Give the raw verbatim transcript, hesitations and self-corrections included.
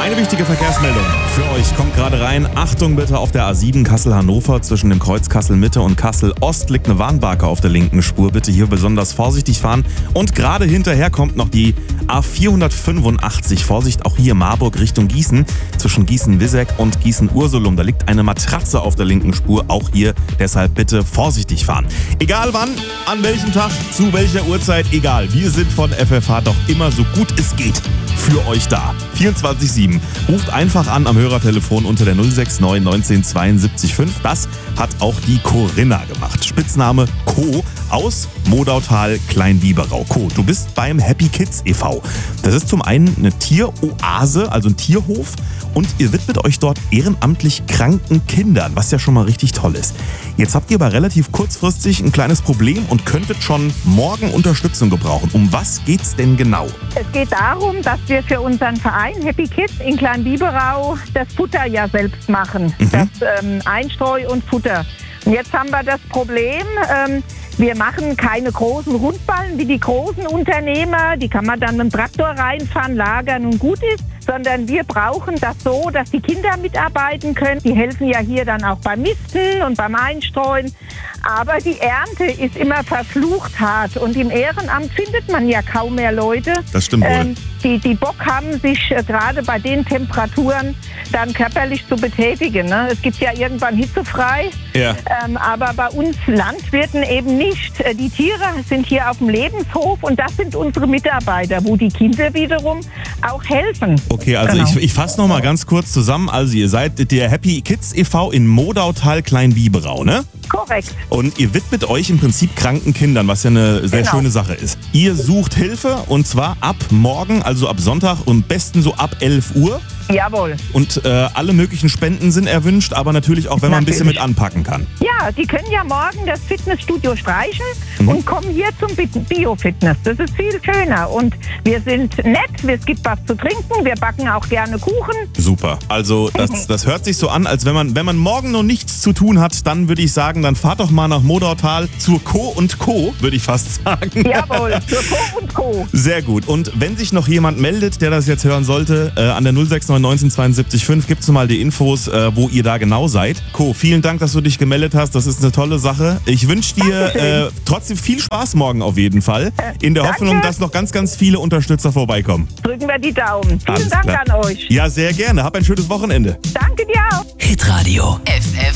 Eine wichtige Verkehrsmeldung für euch kommt gerade rein. Achtung bitte, auf der A sieben Kassel-Hannover zwischen dem Kreuz Kassel-Mitte und Kassel-Ost liegt eine Warnbarke auf der linken Spur. Bitte hier besonders vorsichtig fahren. Und gerade hinterher kommt noch die A vierhundertfünfundachtzig. Vorsicht, auch hier Marburg Richtung Gießen. Zwischen Gießen-Wisseck und Gießen-Ursulum. Da liegt eine Matratze auf der linken Spur. Auch hier deshalb bitte vorsichtig fahren. Egal wann, an welchem Tag, zu welcher Uhrzeit, egal. Wir sind von F F H doch immer so gut es geht für euch da. vierundzwanzig sieben. Ruft einfach an am Hörertelefon unter der null sechs neun neunzehn zweiundsiebzig fünf. Das hat auch die Corinna gemacht. Spitzname Co. aus Modautal Kleinbiberau. Co. Du bist beim Happy Kids e V. Das ist zum einen eine Tieroase, also ein Tierhof. Und ihr widmet euch dort ehrenamtlich kranken Kindern, was ja schon mal richtig toll ist. Jetzt habt ihr aber relativ kurzfristig ein kleines Problem und könntet schon morgen Unterstützung gebrauchen. Um was geht's denn genau? Es geht darum, dass wir für unseren Verein Happy Kids in Kleinbiberau das Futter ja selbst machen. Mhm. Das ähm, Einstreu und Futter. Und jetzt haben wir das Problem, ähm, wir machen keine großen Rundballen wie die großen Unternehmer. Die kann man dann mit dem Traktor reinfahren, lagern und gut ist. Sondern wir brauchen das so, dass die Kinder mitarbeiten können. Die helfen ja hier dann auch beim Misten und beim Einstreuen. Aber die Ernte ist immer verflucht hart. Und im Ehrenamt findet man ja kaum mehr Leute. Das stimmt wohl. Ähm, die, die Bock haben, sich äh, gerade bei den Temperaturen dann körperlich zu betätigen. Ne? Es gibt ja irgendwann hitzefrei. Ja. Ähm, aber bei uns Landwirten eben nicht. Äh, die Tiere sind hier auf dem Lebenshof und das sind unsere Mitarbeiter, wo die Kinder wiederum auch helfen. Okay, also genau. ich, ich fasse noch mal ganz kurz zusammen. Also ihr seid der Happy Kids e V in Modautal Kleinbiberau, ne? Korrekt. Und ihr widmet euch im Prinzip kranken Kindern, was ja eine sehr Genau. schöne Sache ist. Ihr sucht Hilfe und zwar ab morgen, also ab Sonntag und am besten so ab elf Uhr. Jawohl. Und äh, alle möglichen Spenden sind erwünscht, aber natürlich auch, wenn man ein bisschen mit anpacken kann. Ja, die können ja morgen das Fitnessstudio streichen Mhm. und kommen hier zum Bi- Bio-Fitness. Das ist viel schöner. Und wir sind nett, es gibt was zu trinken, wir backen auch gerne Kuchen. Super. Also das, das hört sich so an, als wenn man, wenn man morgen noch nichts zu tun hat, dann würde ich sagen, dann fahrt doch mal nach Modautal zur Co und Co, würde ich fast sagen. Jawohl, für Co und Co. Sehr gut. Und wenn sich noch jemand meldet, der das jetzt hören sollte, äh, an der null sechs neun neunzehn zweiundsiebzig fünf gibt's mal die Infos, äh, wo ihr da genau seid. Co, vielen Dank, dass du dich gemeldet hast. Das ist eine tolle Sache. Ich wünsche dir äh, trotzdem viel Spaß morgen auf jeden Fall. In der Danke. Hoffnung, dass noch ganz, ganz viele Unterstützer vorbeikommen. Drücken wir die Daumen. Vielen Alles Dank klar. an euch. Ja, sehr gerne. Hab ein schönes Wochenende. Danke dir auch. Hitradio F F